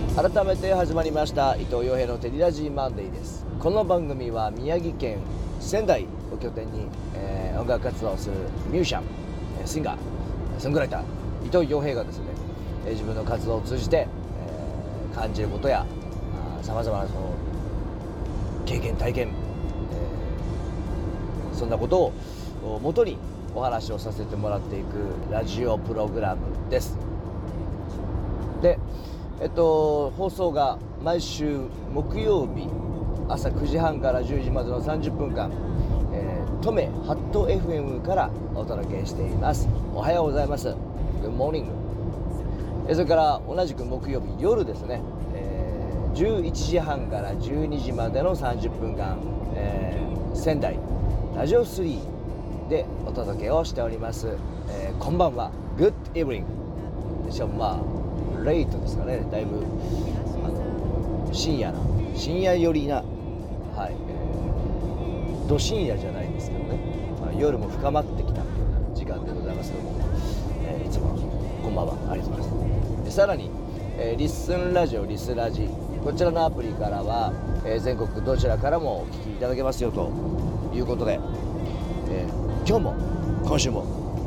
改めて始まりました伊藤洋平のテリラジーマンデーです。この番組は宮城県仙台を拠点に、音楽活動をするミュージシャン、シンガー、ソングライター伊藤洋平がですね、自分の活動を通じて、感じることやさまざまなその経験体験、そんなことをもとにお話をさせてもらっていくラジオプログラムです。で、放送が毎週木曜日朝9時半から10時までの30分間、登米ハット FM からお届けしています。おはようございます。 Good morning。 それから同じく木曜日夜ですね、11時半から12時までの30分間、仙台ラジオ3でお届けをしております。こんばんは。 Good evening。 しかもレイトですかね。だいぶ深夜寄りな、ど深夜じゃないんですけどね、夜も深まってきたような時間でございますけども、いつもこんばんは、ありがとうございます。さらに、リッスンラジオリスラジ、こちらのアプリからは、全国どちらからもお聞きいただけますよということで、今日も今週も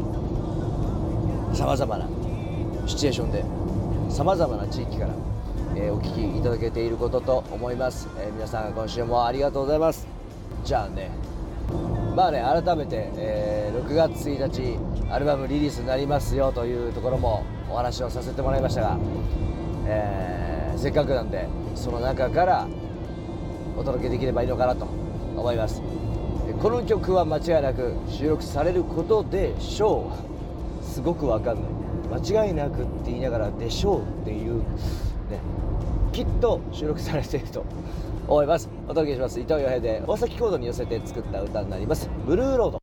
さまざまなシチュエーションでさまざまな地域から、お聞きいただけていることと思います。皆さん今週もありがとうございます。じゃあね、改めて、6月1日アルバムリリースになりますよというところもお話をさせてもらいましたが、せっかくなんでその中からお届けできればいいのかなと思います。この曲は間違いなく収録されることでしょう。すごくわかんない、間違いなくって言いながらでしょうっていうね、きっと収録されていると思います。お届けします。伊藤洋平で大崎コードに寄せて作った歌になります。ブルーロード。